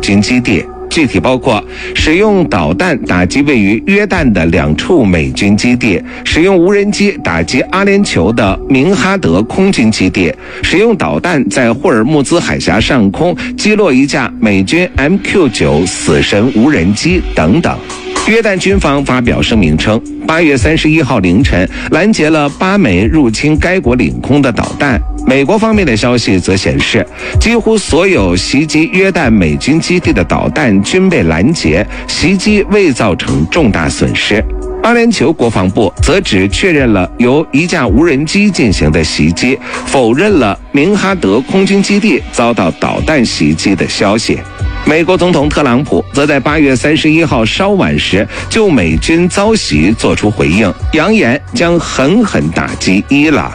军基地，具体包括使用导弹打击位于约旦的2处美军基地，使用无人机打击阿联酋的明哈德空军基地，使用导弹在霍尔木兹海峡上空击落一架美军 MQ-9 死神无人机等等。约旦军方发表声明称，8月31号凌晨拦截了8枚入侵该国领空的导弹。美国方面的消息则显示，几乎所有袭击约旦美军基地的导弹均被拦截，袭击未造成重大损失。阿联酋国防部则只确认了由一架无人机进行的袭击，否认了明哈德空军基地遭到导弹袭击的消息。美国总统特朗普则在8月31号稍晚时就美军遭袭作出回应，扬言将狠狠打击伊朗。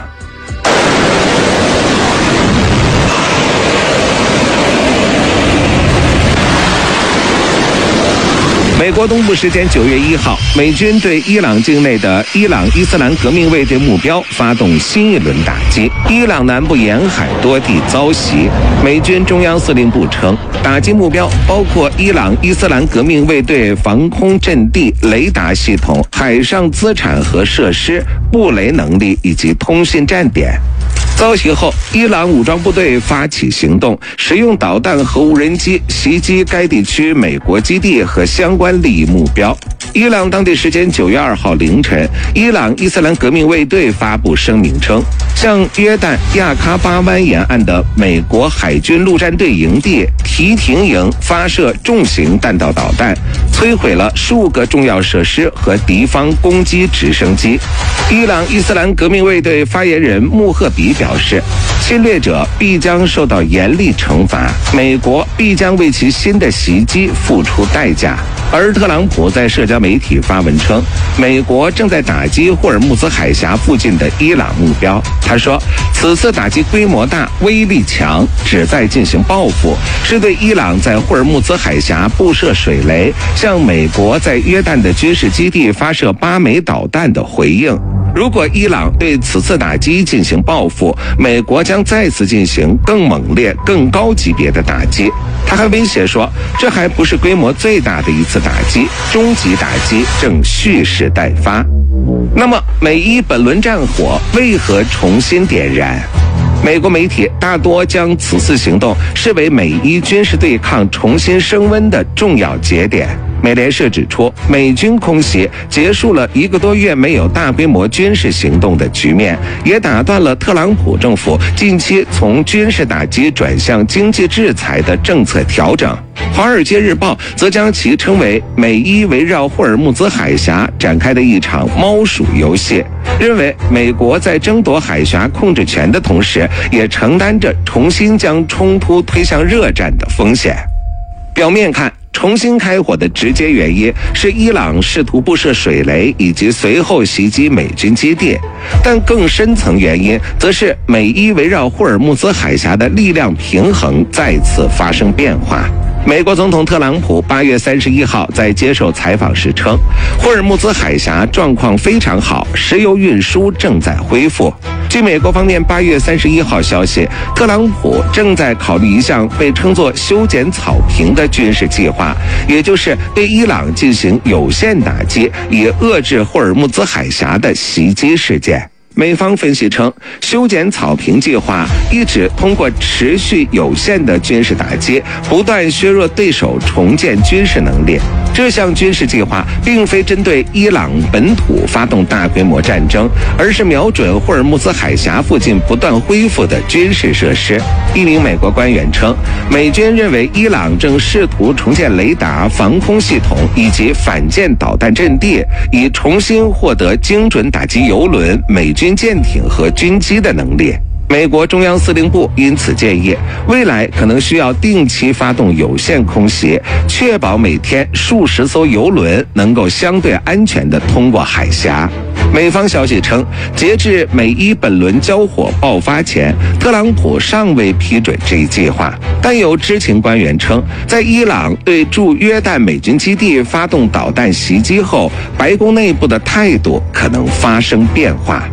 美国东部时间9月1号，美军对伊朗境内的伊朗伊斯兰革命卫队目标发动新一轮打击，伊朗南部沿海多地遭袭。美军中央司令部称，打击目标包括伊朗伊斯兰革命卫队防空阵地、雷达系统、海上资产和设施、布雷能力以及通信站点。遭袭后，伊朗武装部队发起行动，使用导弹和无人机袭击该地区美国基地和相关利益目标。伊朗当地时间9月2号凌晨，伊朗伊斯兰革命卫队发布声明称，向约旦亚喀巴湾沿岸的美国海军陆战队营地提廷营发射重型弹道导弹，摧毁了数个重要设施和敌方攻击直升机。伊朗伊斯兰革命卫队发言人穆赫比表示，侵略者必将受到严厉惩罚，美国必将为其新的袭击付出代价。而特朗普在社交媒体发文称，美国正在打击霍尔木兹海峡附近的伊朗目标。他说，此次打击规模大、威力强，旨在进行报复，是对伊朗在霍尔木兹海峡布设水雷，向美国在约旦的军事基地发射8枚导弹的回应。如果伊朗对此次打击进行报复，美国将再次进行更猛烈、更高级别的打击。他还威胁说，这还不是规模最大的一次打击，终极打击正蓄势待发。那么，美伊本轮战火为何重新点燃？美国媒体大多将此次行动视为美伊军事对抗重新升温的重要节点。美联社指出，美军空袭结束了1个多月没有大规模军事行动的局面，也打断了特朗普政府近期从军事打击转向经济制裁的政策调整。《华尔街日报》则将其称为美伊围绕霍尔木兹海峡展开的一场猫鼠游戏，认为美国在争夺海峡控制权的同时，也承担着重新将冲突推向热战的风险。表面看，重新开火的直接原因是伊朗试图布设水雷以及随后袭击美军基地，但更深层原因则是美伊围绕霍尔木兹海峡的力量平衡再次发生变化。美国总统特朗普8月31号在接受采访时称，霍尔木兹海峡状况非常好，石油运输正在恢复。据美国方面8月31号消息，特朗普正在考虑一项被称作修剪草坪的军事计划，也就是对伊朗进行有限打击，以遏制霍尔木兹海峡的袭击事件。美方分析称，修剪草坪计划一指通过持续有限的军事打击，不断削弱对手重建军事能力。这项军事计划并非针对伊朗本土发动大规模战争，而是瞄准霍尔木兹海峡附近不断恢复的军事设施。一名美国官员称，美军认为伊朗正试图重建雷达、防空系统以及反舰导弹阵地，以重新获得精准打击油轮、美军舰艇和军机的能力。美国中央司令部因此建议，未来可能需要定期发动有限空袭，确保每天数十艘油轮能够相对安全地通过海峡。美方消息称，截至美伊本轮交火爆发前，特朗普尚未批准这一计划，但有知情官员称，在伊朗对驻约旦美军基地发动导弹袭击后，白宫内部的态度可能发生变化。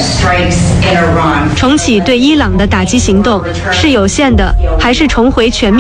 重启对伊朗的打击行动是有限的，还是重回全面